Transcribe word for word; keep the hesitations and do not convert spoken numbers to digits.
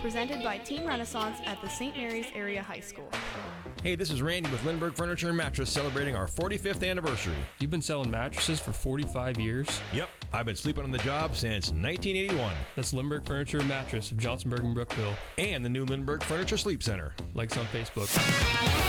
presented by Team Renaissance at the Saint Mary's Area High School. Hey, this is Randy with Lindbergh Furniture and Mattress celebrating our forty-fifth anniversary. You've been selling mattresses for forty-five years? Yep, I've been sleeping on the job since nineteen eighty-one. That's Lindbergh Furniture and Mattress of Johnsonburg and Brookville. And the new Lindbergh Furniture Sleep Center. Likes on Facebook.